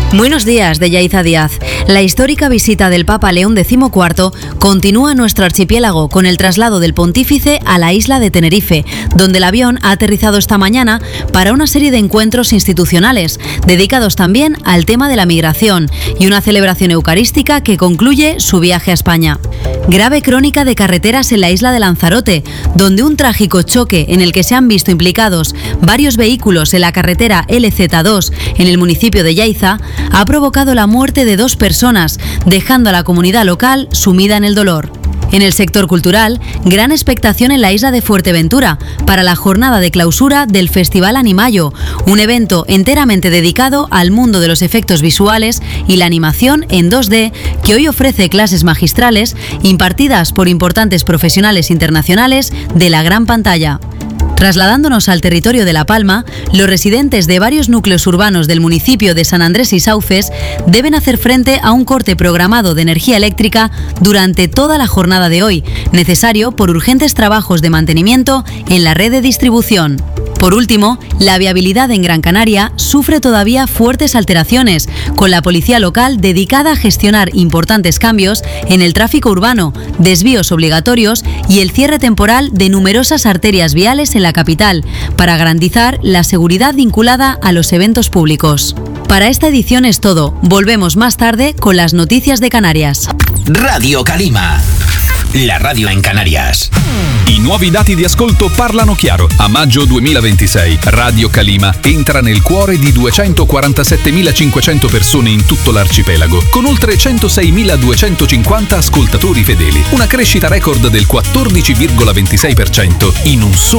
Buenos días, de Yaiza Díaz. La histórica visita del Papa León XIV continúa en nuestro archipiélago con el traslado del pontífice a la isla de Tenerife, donde el avión ha aterrizado esta mañana para una serie de encuentros institucionales, dedicados también al tema de la migración y una celebración eucarística que concluye su viaje a España. Grave crónica de carreteras en la isla de Lanzarote, donde un trágico choque en el que se han visto implicados varios vehículos en la carretera LZ2 en el municipio de Yaiza, ha provocado la muerte de 2 personas, dejando a la comunidad local sumida en el dolor. En el sector cultural, gran expectación en la isla de Fuerteventura para la jornada de clausura del Festival Animayo, un evento enteramente dedicado al mundo de los efectos visuales y la animación en 2D, que hoy ofrece clases magistrales impartidas por importantes profesionales internacionales de la gran pantalla. Trasladándonos al territorio de La Palma, los residentes de varios núcleos urbanos del municipio de San Andrés y Saufes deben hacer frente a un corte programado de energía eléctrica durante toda la jornada de hoy, necesario por urgentes trabajos de mantenimiento en la red de distribución. Por último, la viabilidad en Gran Canaria sufre todavía fuertes alteraciones, con la policía local dedicada a gestionar importantes cambios en el tráfico urbano, desvíos obligatorios y el cierre temporal de numerosas arterias viales en la capital, para garantizar la seguridad vinculada a los eventos públicos. Para esta edición es todo. Volvemos más tarde con las noticias de Canarias. Radio Calima, la radio in Canarias. I nuovi dati di ascolto parlano chiaro. A maggio 2026 Radio Calima entra nel cuore di 247.500 persone in tutto l'arcipelago, con oltre 106.250 ascoltatori fedeli. Una crescita record del 14,26% in un solo